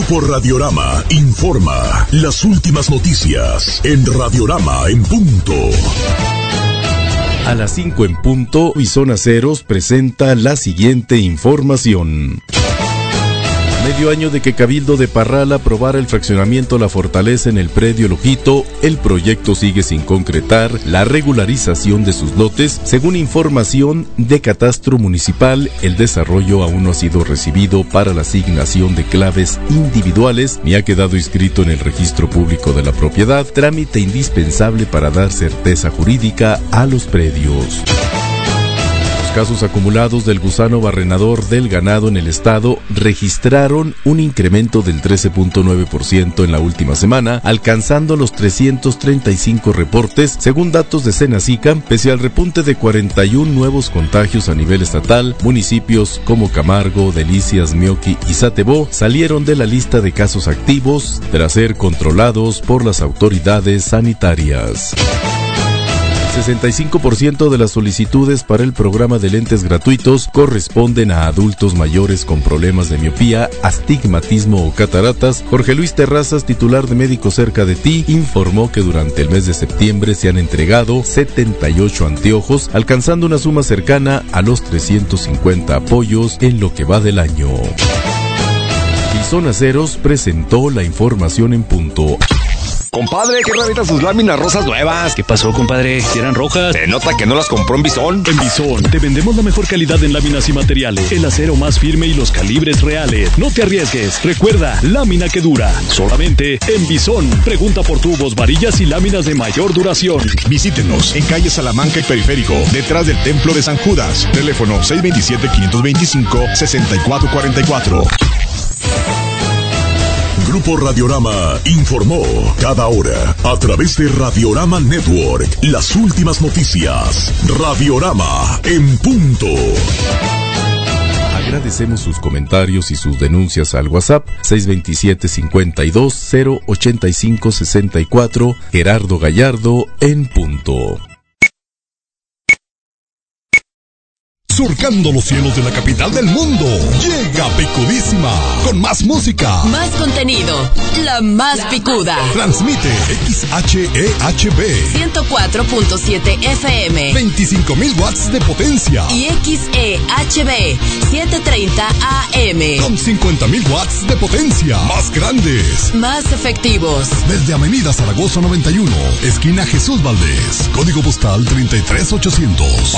Grupo Radiorama informa las últimas noticias en Radiorama en punto. A las 5 en punto, y Zona Ceros presenta la siguiente información. Medio año de que Cabildo de Parral aprobara el fraccionamiento La Fortaleza en el predio Lojito, el proyecto sigue sin concretar la regularización de sus lotes. Según información de Catastro Municipal, el desarrollo aún no ha sido recibido para la asignación de claves individuales ni ha quedado inscrito en el registro público de la propiedad, trámite indispensable para dar certeza jurídica a los predios. Casos acumulados del gusano barrenador del ganado en el estado registraron un incremento del 13.9% en la última semana, alcanzando los 335 reportes, según datos de Senacica. Pese al repunte de 41 nuevos contagios a nivel estatal, municipios como Camargo, Delicias, Mioqui y Satebó salieron de la lista de casos activos tras ser controlados por las autoridades sanitarias. 65% de las solicitudes para el programa de lentes gratuitos corresponden a adultos mayores con problemas de miopía, astigmatismo o cataratas. Jorge Luis Terrazas, titular de Médico Cerca de Ti, informó que durante el mes de septiembre se han entregado 78 anteojos, alcanzando una suma cercana a los 350 apoyos en lo que va del año. Y Zona Ceros presentó la información en punto. Compadre, ¿qué rarita sus láminas rosas nuevas? ¿Qué pasó, compadre? ¿Eran rojas? Se nota que no las compró en Bison. En Bison te vendemos la mejor calidad en láminas y materiales, el acero más firme y los calibres reales. No te arriesgues. Recuerda, lámina que dura. Solamente en Bison. Pregunta por tubos, varillas y láminas de mayor duración. Visítenos en calle Salamanca y Periférico, detrás del Templo de San Judas. Teléfono 627-525-6444. Grupo Radiorama informó cada hora a través de Radiorama Network las últimas noticias. Radiorama en punto. Agradecemos sus comentarios y sus denuncias al WhatsApp 627-52-085-64. Gerardo Gallardo en punto. Surcando los cielos de la capital del mundo, llega Picudísima, con más música, más contenido, la más picuda. Transmite XHEHB 104.7 FM, 25,000 watts de potencia, y XEHB 730 AM con 50,000 watts de potencia, más grandes, más efectivos. Desde Avenida Zaragoza 91, esquina Jesús Valdés, código postal 33800,